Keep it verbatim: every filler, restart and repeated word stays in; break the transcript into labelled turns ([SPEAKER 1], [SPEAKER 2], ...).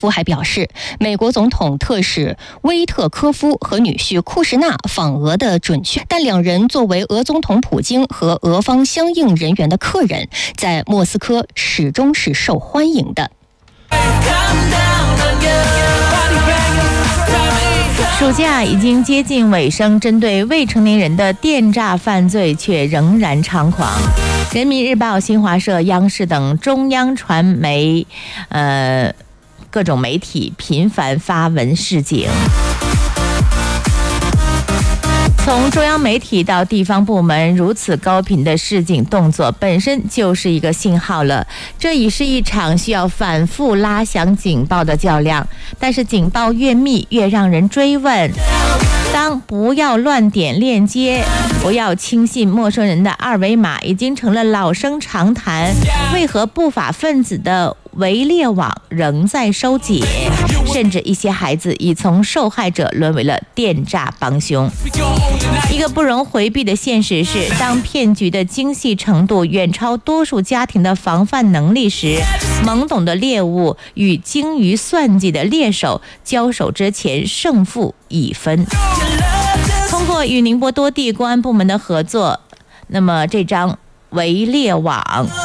[SPEAKER 1] 夫还表示，美国总统特使威特科夫和女婿库什纳访俄的准确，但两人作为俄总统普京和俄方相应人员的客人，在莫斯科始终是受欢迎的。
[SPEAKER 2] 暑假已经接近尾声，针对未成年人的电诈犯罪却仍然猖狂。人民日报、新华社、央视等中央传媒，呃。各种媒体频繁发文示警，从中央媒体到地方部门如此高频的示警动作，本身就是一个信号了。这已是一场需要反复拉响警报的较量，但是警报越密，越让人追问。当不要乱点链接，不要轻信陌生人的二维码已经成了老生常谈，为何不法分子的围猎网仍在收紧？甚至一些孩子已从受害者沦为了电诈帮凶。一个不容回避的现实是，当骗局的精细程度远超多数家庭的防范能力时，懵懂的猎物与精于算计的猎手交手之前，胜负已分。通过与宁波多地公安部门的合作，那么这张围猎网